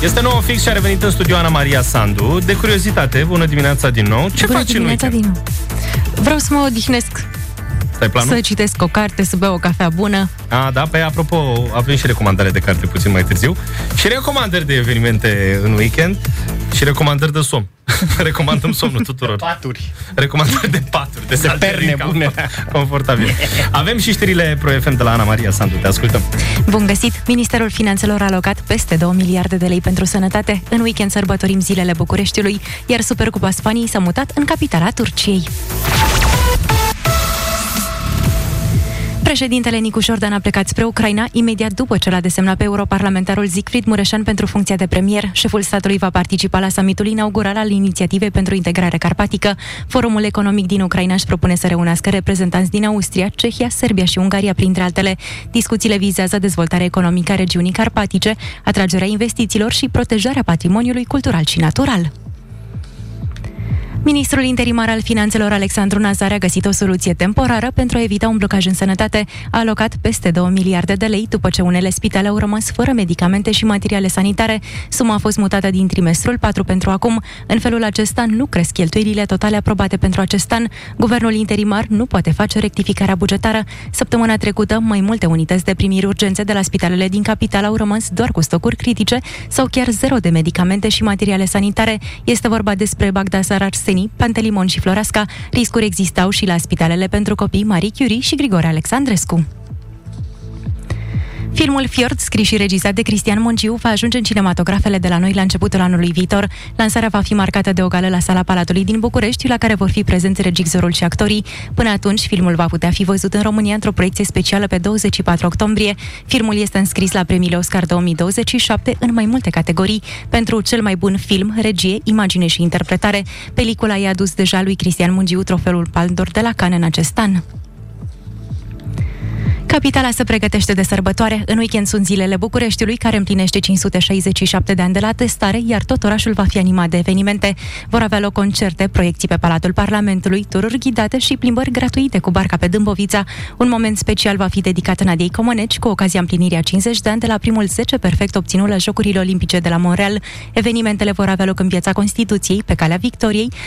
Este 9 fix și a revenit în studio Ana Maria Sandu. De curiozitate, bună dimineața din nou. Ce faci în weekend? Din nou. Vreau să mă odihnesc. Să citesc o carte, să beau o cafea bună. Da, pe apropo, avem și recomandare de carte puțin mai târziu. Și recomandări de evenimente în weekend. Și recomandări de somn. Recomandăm somnul tuturor. Paturi. Recomandări de paturi, de perne bune. Confortabile. Avem și știrile Pro FM de la Ana Maria Sandu. Te ascultăm. Bun găsit! Ministerul Finanțelor a alocat peste 2 miliarde de lei pentru sănătate. În weekend sărbătorim zilele Bucureștiului, iar Supercupa Spaniei s-a mutat în capitala Turciei. Președintele Nicu Șordan a plecat spre Ucraina imediat după ce l-a desemnat pe europarlamentarul Siegfried Mureșan pentru funcția de premier. Șeful statului va participa la summitul inaugural al Inițiativei pentru Integrare Carpatică. Forumul economic din Ucraina își propune să reunească reprezentanți din Austria, Cehia, Serbia și Ungaria, printre altele. Discuțiile vizează dezvoltarea economică a regiunii carpatice, atragerea investițiilor și protejarea patrimoniului cultural și natural. Ministrul interimar al Finanțelor, Alexandru Nazare, a găsit o soluție temporară pentru a evita un blocaj în sănătate. A alocat peste 2 miliarde de lei după ce unele spitale au rămas fără medicamente și materiale sanitare. Suma a fost mutată din trimestrul 4 pentru acum. În felul acesta nu cresc cheltuielile totale aprobate pentru acest an. Guvernul interimar nu poate face rectificarea bugetară. Săptămâna trecută, mai multe unități de primiri urgențe de la spitalele din capitală au rămas doar cu stocuri critice sau chiar zero de medicamente și materiale sanitare. Este vorba despre Bagdasar Arseni, Pantelimon și Floreasca. Riscuri existau și la spitalele pentru copii Marie Curie și Grigore Alexandrescu. Filmul Fjord, scris și regizat de Cristian Mungiu, va ajunge în cinematografele de la noi la începutul anului viitor. Lansarea va fi marcată de o gală la Sala Palatului din București, la care vor fi prezenți regizorul și actorii. Până atunci, filmul va putea fi văzut în România într-o proiecție specială pe 24 octombrie. Filmul este înscris la premiile Oscar 2027 în mai multe categorii. Pentru cel mai bun film, regie, imagine și interpretare, pelicula i-a adus deja lui Cristian Mungiu trofeul Palme d'Or de la Cannes în acest an. Capitala se pregătește de sărbătoare. În weekend sunt zilele Bucureștiului, care împlinește 567 de ani de la testare, iar tot orașul va fi animat de evenimente. Vor avea loc concerte, proiecții pe Palatul Parlamentului, tururi ghidate și plimbări gratuite cu barca pe Dâmbovița. Un moment special va fi dedicat Nadiei Comăneci, cu ocazia împlinirii a 50 de ani de la primul 10 perfect obținut la Jocurile Olimpice de la Montreal. Evenimentele vor avea loc în Piața Constituției, pe Calea Victoriei,